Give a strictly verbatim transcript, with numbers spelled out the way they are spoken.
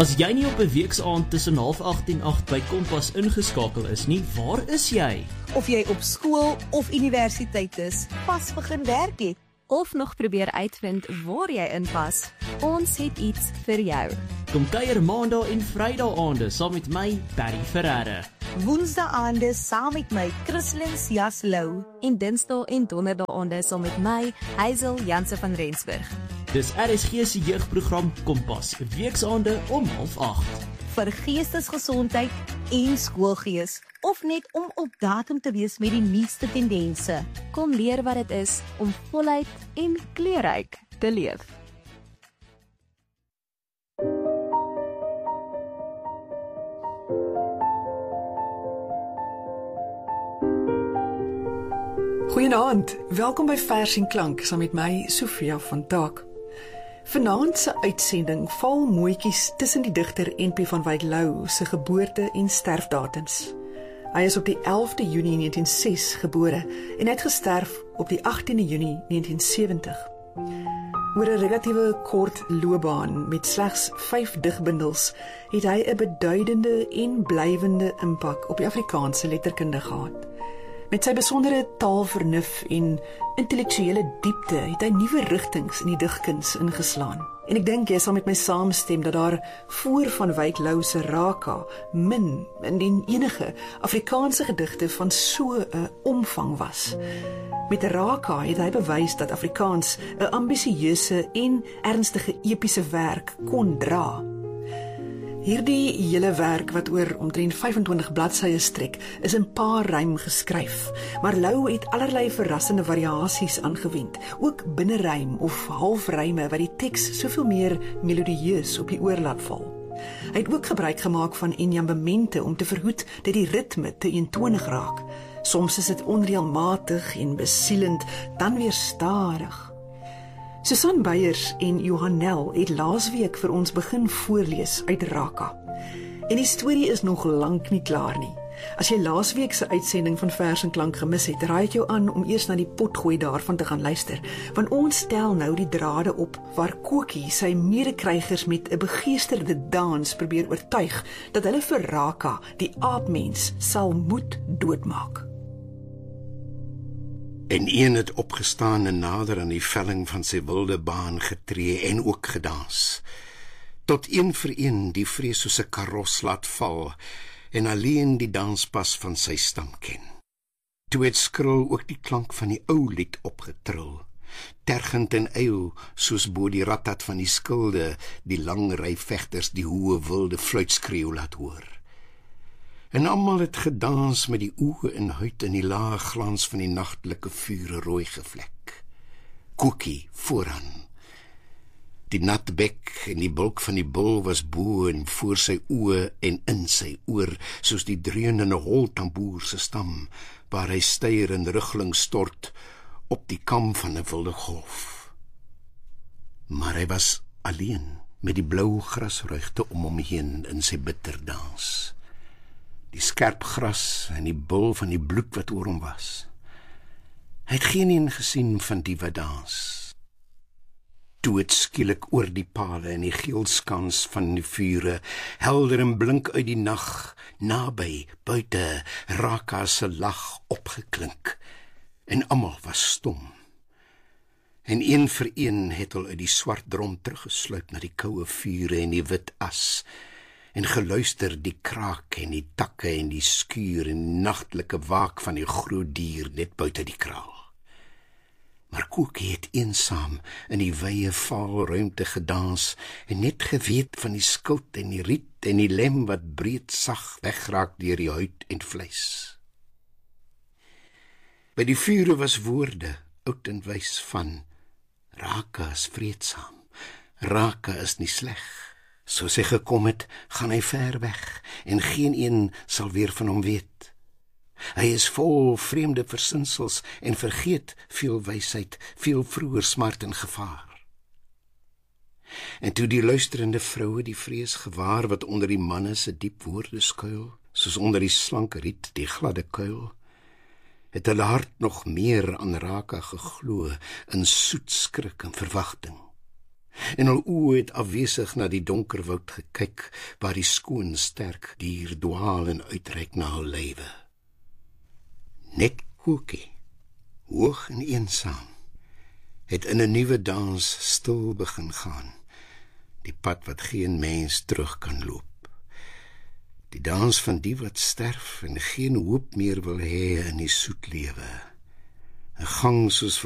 As jy nie op 'n weeksaand tussen half agt en agt by Kompas ingeskakel is nie, waar is jy? Of jy op skool of universiteit is, pas begin werk het, of nog probeer uitvind waar jy inpas, ons het iets vir jou. Kom kuier maandag en vrydag aande saam met my, Barry Ferreira. Woensdae aande saam met my, Christlyn Jaslou, en dinsdae en donderdae aande saam met my, Hazel Janse van Rensburg. Dis R S G se jeugprogram Kompas, weeksaande om half agt. Vir geestesgesondheid en skoolgees, of net om op datum te wees met die nuutste tendense. Kom leer wat dit is om voluit en kleurryk te leef. Goeienaand, welkom by Vers en Klank, saam met my, Sofia van Taak. Vanaand se uitsending val mooietjies tussen die digter N P van Wyk Lou se geboorte en sterfdatums. Hy is op die elfde Junie negentien oh ses gebore en hy het gesterf op die agtiende Junie negentien sewentig. Oor 'n relatiewe kort loopbaan met slegs vyf digbundels het hy 'n beduidende en blywende impak op die Afrikaanse letterkunde gehad. Met sy besondere taalvernuf en intellektuele diepte het hy nuwe rigtings in die digkuns ingeslaan. En ek dink jy sal met my saamstem dat daar voor van Wyk Lou se Raka min indien enige Afrikaanse gedigte van so 'n omvang was. Met Raka het hy bewys dat Afrikaans 'n ambisieuse en ernstige epiese werk kon dra. Hierdie hele werk wat oor omtrent vyfentwintig bladsye strek, is in paar rym geskryf, maar Lou het allerlei verrassende variasies aangewend, ook binnerym of halfryme wat die teks soveel meer melodieus op die oor laat val. Hy het ook gebruik gemaak van enjambemente om te verhoed dat die ritme te eentonig raak. Soms is dit onreëlmatig en besielend, dan weer stadig. Susan Beyers en Johan Nel het laasweek vir ons begin voorlees uit Raka. En die storie is nog lank nie klaar nie. As jy laasweek se uitsending van Vers en Klank gemis het, raai ek jou aan om eers na die potgooi daarvan te gaan luister, want ons stel nou die drade op waar Kokie sy medekrygers met 'n begeesterde dans probeer oortuig dat hulle vir Raka, die aapmens, sal moet doodmaak. En een het opgestaan en nader aan die velling van sy wilde baan getree en ook gedans, tot een vir een die vrees soos 'n karos laat val, en alleen die danspas van sy stam ken. Toe het skril ook die klank van die ou lied opgetril, tergend en eil, soos bo die ratat van die skilde, die lang ry vegters die hoë wilde fluitskreeu laat hoor. En almal het gedans met die oë en huid in die lae glans van die nagtelike vure rooi gevlek. Koekie vooraan. Die nat bek en die bulk van die bul was bo en voor sy oë en in sy oor, soos die dreunende holtamboer se stam, waar hy steier en rugling stort op die kam van 'n wilde golf. Maar hy was alleen met die blou grasruigte om hom heen in sy bitterdans. Die skerp gras en die bul van die bloed wat oor hom was. Hy het geen een gesien van die wat dans. Toe het skielik oor die pale en die geelskans van die vure, helder en blink uit die nag, naby, buite, Raka se lag opgeklink, en almal was stom. En een vir een het hulle uit die swart drom teruggesluip na die koue vure en die wit as, en geluister die kraak en die takke en die skuur en die nagtelike waak van die groot dier net buite die kraal. Maar Koekie het eensaam in die wye vaal ruimte gedans en net geweet van die skuld en die riet en die lem wat breed sag wegraak deur die huid en vleis. By die vure was woorde, oud en wys van Raka is vreedsaam, Raka is nie sleg. Soos hy gekom het, gaan hy ver weg, en geen een sal weer van hom weet. Hy is vol vreemde versinsels, en vergeet veel wysheid, veel vroeër smart en gevaar. En toe die luisterende vroue die vrees gewaar, wat onder die manne se diep woorde skuil, soos onder die slanke riet die gladde kuil, het hulle hart nog meer aan Raka geglo, in soet skrik en verwagting. en hul oë het afwesig na die donker woud gekyk, waar die skoon sterk dier dwaal en uitreik na hul lywe. Net Koekie, hoog en eensaam, het in 'n nuwe dans stil begin gaan, die pad wat geen mens terug kan loop. Die dans van die wat sterf en geen hoop meer wil hê in die soet lewe. 'n gang soos